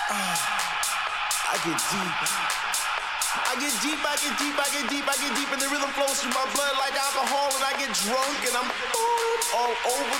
I get deep. I get deep, I get deep, I get deep, I get deep, and the rhythm flows through my blood like alcohol, and I get drunk, and I'm all over